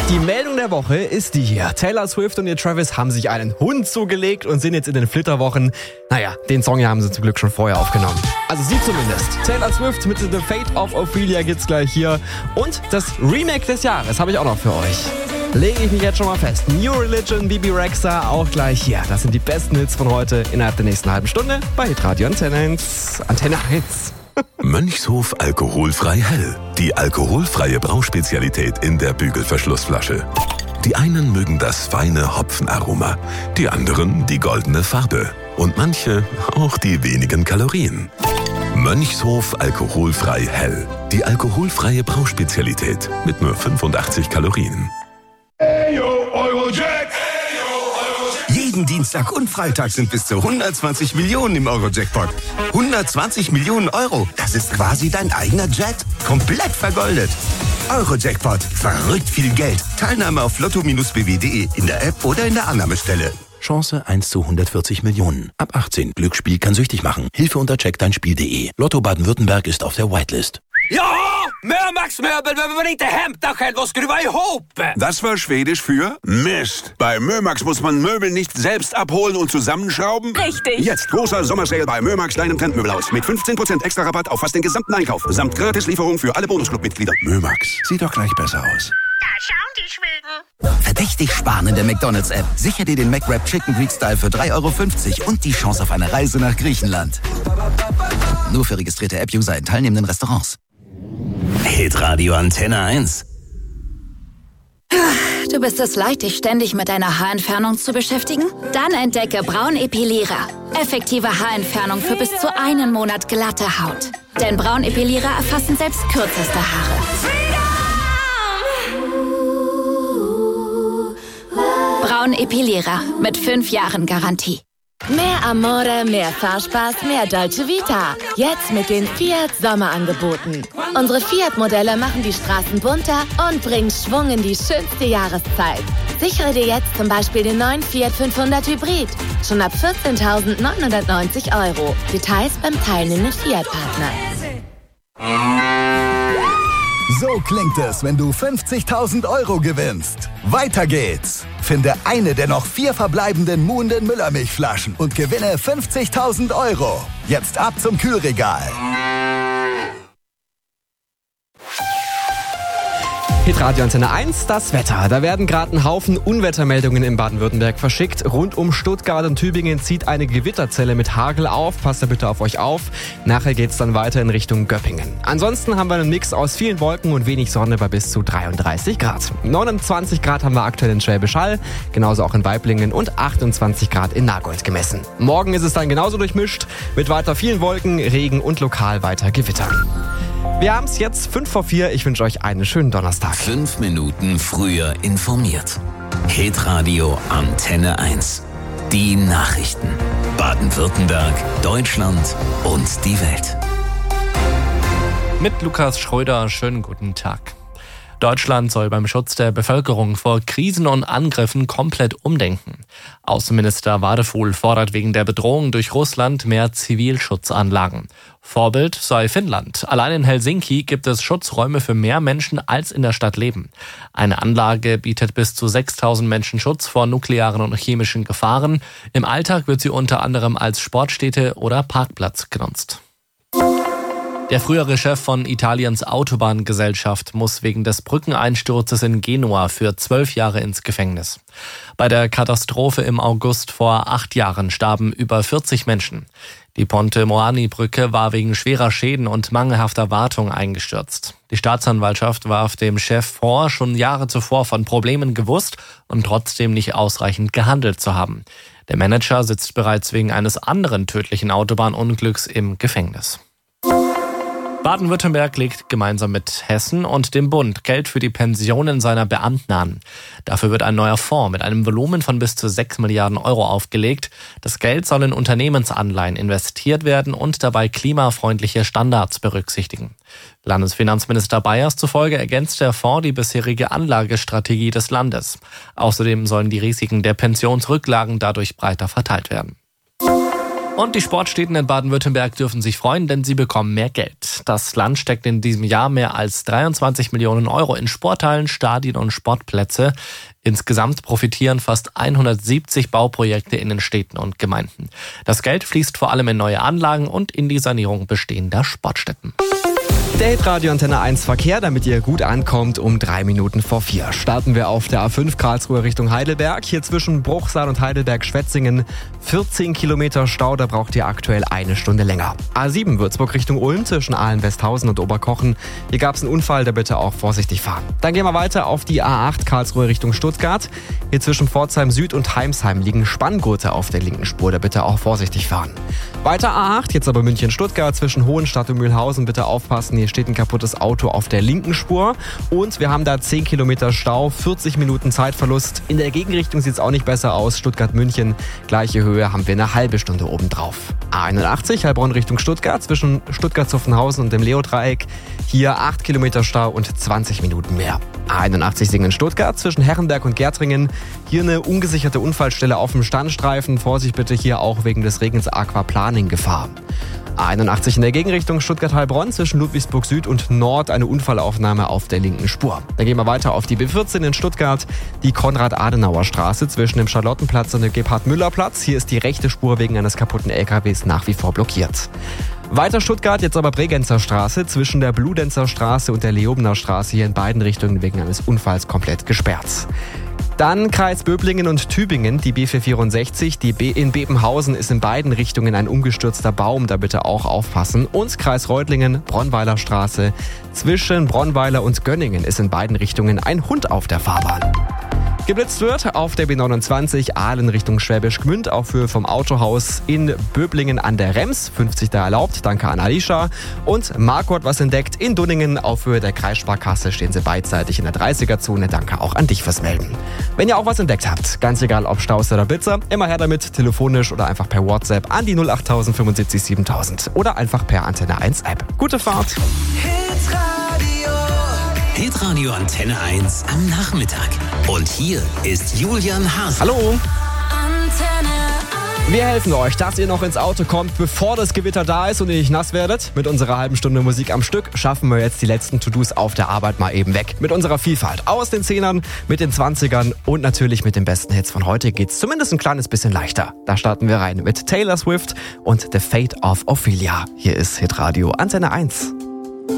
Die Meldung der Woche ist die hier. Taylor Swift und ihr Travis haben sich einen Hund zugelegt und sind jetzt in den Flitterwochen. Naja, den Song hier haben sie zum Glück schon vorher aufgenommen. Also sie zumindest. Taylor Swift mit The Fate of Ophelia gibt's gleich hier. Und das Remake des Jahres habe ich auch noch für euch. Lege ich mich jetzt schon mal fest. New Religion, Bibi Rexha auch gleich hier. Das sind die besten Hits von heute innerhalb der nächsten halben Stunde bei Hitradio Antenne 1. Antenne 1. Mönchshof alkoholfrei hell. Die alkoholfreie Brauspezialität in der Bügelverschlussflasche. Die einen mögen das feine Hopfenaroma, die anderen die goldene Farbe und manche auch die wenigen Kalorien. Mönchshof alkoholfrei hell. Die alkoholfreie Brauspezialität mit nur 85 Kalorien. Jeden Dienstag und Freitag sind bis zu 120 Millionen im Euro-Jackpot. 120 Millionen Euro, das ist quasi dein eigener Jet. Komplett vergoldet. Euro-Jackpot, verrückt viel Geld. Teilnahme auf lotto-bw.de, in der App oder in der Annahmestelle. Chance 1 zu 140 Millionen. Ab 18. Glücksspiel kann süchtig machen. Hilfe unter checkdeinspiel.de. Lotto Baden-Württemberg ist auf der Whitelist. Ja, Mömax-Möbel, wenn wir inte hämta själva och skruva ihop. Das war Schwedisch für Mist. Bei Mömax muss man Möbel nicht selbst abholen und zusammenschrauben. Richtig. Jetzt großer Sommersale bei Mömax kleinem Trendmöbelhaus mit 15% extra Rabatt auf fast den gesamten Einkauf. Samt Gratislieferung für alle Bonusclub-Mitglieder. Mömax, sieht doch gleich besser aus. Da schauen die Schweden. Verdächtig sparen in der McDonald's-App. Sicher dir den McWrap Chicken Greek Style für 3,50 € und die Chance auf eine Reise nach Griechenland. Nur für registrierte App-User in teilnehmenden Restaurants. Hitradio Antenne 1. Du bist es leid, dich ständig mit deiner Haarentfernung zu beschäftigen? Dann entdecke Braun Epilierer. Effektive Haarentfernung für bis zu einen Monat glatte Haut. Denn Braun Epilierer erfassen selbst kürzeste Haare. Braun Epilierer mit 5 Jahren Garantie. Mehr Amore, mehr Fahrspaß, mehr Dolce Vita. Jetzt mit den Fiat Sommerangeboten. Unsere Fiat-Modelle machen die Straßen bunter und bringen Schwung in die schönste Jahreszeit. Sichere dir jetzt zum Beispiel den neuen Fiat 500 Hybrid. Schon ab 14.990 €. Details beim teilnehmenden Fiat-Partner. So klingt es, wenn du 50.000 € gewinnst. Weiter geht's. Finde eine der noch 4 verbleibenden Muhnden Müllermilchflaschen und gewinne 50.000 €. Jetzt ab zum Kühlregal. Hitradio Antenne 1, das Wetter. Da werden gerade ein Haufen Unwettermeldungen in Baden-Württemberg verschickt. Rund um Stuttgart und Tübingen zieht eine Gewitterzelle mit Hagel auf. Passt da bitte auf euch auf. Nachher geht's dann weiter in Richtung Göppingen. Ansonsten haben wir einen Mix aus vielen Wolken und wenig Sonne bei bis zu 33 Grad. 29 Grad haben wir aktuell in Schwäbisch Hall, genauso auch in Waiblingen und 28 Grad in Nagold gemessen. Morgen ist es dann genauso durchmischt, mit weiter vielen Wolken, Regen und lokal weiter Gewitter. Wir haben es jetzt 5:04. Ich wünsche euch einen schönen Donnerstag. 5 Minuten früher informiert. Hitradio Antenne 1. Die Nachrichten. Baden-Württemberg, Deutschland und die Welt. Mit Lukas Schröder, schönen guten Tag. Deutschland soll beim Schutz der Bevölkerung vor Krisen und Angriffen komplett umdenken. Außenminister Wadefuhl fordert wegen der Bedrohung durch Russland mehr Zivilschutzanlagen. Vorbild sei Finnland. Allein in Helsinki gibt es Schutzräume für mehr Menschen, als in der Stadt leben. Eine Anlage bietet bis zu 6.000 Menschen Schutz vor nuklearen und chemischen Gefahren. Im Alltag wird sie unter anderem als Sportstätte oder Parkplatz genutzt. Der frühere Chef von Italiens Autobahngesellschaft muss wegen des Brückeneinsturzes in Genua für 12 Jahre ins Gefängnis. Bei der Katastrophe im August vor 8 Jahren starben über 40 Menschen. Die Ponte Moani-Brücke war wegen schwerer Schäden und mangelhafter Wartung eingestürzt. Die Staatsanwaltschaft warf dem Chef vor, schon Jahre zuvor von Problemen gewusst und trotzdem nicht ausreichend gehandelt zu haben. Der Manager sitzt bereits wegen eines anderen tödlichen Autobahnunglücks im Gefängnis. Baden-Württemberg legt gemeinsam mit Hessen und dem Bund Geld für die Pensionen seiner Beamten an. Dafür wird ein neuer Fonds mit einem Volumen von bis zu 6 Milliarden Euro aufgelegt. Das Geld soll in Unternehmensanleihen investiert werden und dabei klimafreundliche Standards berücksichtigen. Landesfinanzminister Bayers zufolge ergänzt der Fonds die bisherige Anlagestrategie des Landes. Außerdem sollen die Risiken der Pensionsrücklagen dadurch breiter verteilt werden. Und die Sportstätten in Baden-Württemberg dürfen sich freuen, denn sie bekommen mehr Geld. Das Land steckt in diesem Jahr mehr als 23 Millionen Euro in Sporthallen, Stadien und Sportplätze. Insgesamt profitieren fast 170 Bauprojekte in den Städten und Gemeinden. Das Geld fließt vor allem in neue Anlagen und in die Sanierung bestehender Sportstätten. Der Hitradio Antenne 1 Verkehr, damit ihr gut ankommt, um 3 Minuten vor 4. Starten wir auf der A5 Karlsruhe Richtung Heidelberg. Hier zwischen Bruchsal und Heidelberg-Schwetzingen 14 Kilometer Stau, da braucht ihr aktuell 1 Stunde länger. A7 Würzburg Richtung Ulm zwischen Ahlen-Westhausen und Oberkochen. Hier gab es einen Unfall, da bitte auch vorsichtig fahren. Dann gehen wir weiter auf die A8 Karlsruhe Richtung Stuttgart. Hier zwischen Pforzheim Süd und Heimsheim liegen Spanngurte auf der linken Spur, da bitte auch vorsichtig fahren. Weiter A8, jetzt aber München-Stuttgart zwischen Hohenstadt und Mühlhausen, bitte aufpassen, hier steht ein kaputtes Auto auf der linken Spur und wir haben da 10 Kilometer Stau, 40 Minuten Zeitverlust. In der Gegenrichtung sieht es auch nicht besser aus. Stuttgart-München, gleiche Höhe, haben wir eine halbe Stunde obendrauf. A81 Heilbronn Richtung Stuttgart zwischen Stuttgart-Zuffenhausen und dem Leo-Dreieck. Hier 8 Kilometer Stau und 20 Minuten mehr. A81 Singen-Stuttgart zwischen Herrenberg und Gärtringen. Hier eine ungesicherte Unfallstelle auf dem Standstreifen. Vorsicht bitte hier auch wegen des Regens Aquaplaning-Gefahr. A81 in der Gegenrichtung Stuttgart-Heilbronn zwischen Ludwigsburg Süd und Nord eine Unfallaufnahme auf der linken Spur. Dann gehen wir weiter auf die B14 in Stuttgart, die Konrad-Adenauer-Straße zwischen dem Charlottenplatz und dem Gebhard-Müller-Platz. Hier ist die rechte Spur wegen eines kaputten LKWs nach wie vor blockiert. Weiter Stuttgart, jetzt aber Bregenzer Straße zwischen der Bludenzer Straße und der Leobener Straße, hier in beiden Richtungen wegen eines Unfalls komplett gesperrt. Dann Kreis Böblingen und Tübingen, die B464, in Bebenhausen ist in beiden Richtungen ein umgestürzter Baum, da bitte auch aufpassen. Und Kreis Reutlingen, Bronnweiler Straße, zwischen Bronnweiler und Gönningen ist in beiden Richtungen ein Hund auf der Fahrbahn. Geblitzt wird auf der B29 Aalen Richtung Schwäbisch Gmünd auf Höhe vom Autohaus in Böblingen an der Rems. 50 da erlaubt, danke an Alicia. Und Marco hat was entdeckt. In Dunningen auf Höhe der Kreissparkasse stehen sie beidseitig in der 30er-Zone. Danke auch an dich fürs Melden. Wenn ihr auch was entdeckt habt, ganz egal ob Staus oder Blitzer, immer her damit, telefonisch oder einfach per WhatsApp an die 08000 75 7000 oder einfach per Antenne 1 App. Gute Fahrt! Hitradio Antenne 1 am Nachmittag. Und hier ist Julian Haas. Hallo! Wir helfen euch, dass ihr noch ins Auto kommt, bevor das Gewitter da ist und ihr nicht nass werdet. Mit unserer halben Stunde Musik am Stück schaffen wir jetzt die letzten To-Dos auf der Arbeit mal eben weg. Mit unserer Vielfalt aus den 10ern, mit den 20ern und natürlich mit den besten Hits von heute geht's zumindest ein kleines bisschen leichter. Da starten wir rein mit Taylor Swift und The Fate of Ophelia. Hier ist Hitradio Antenne 1.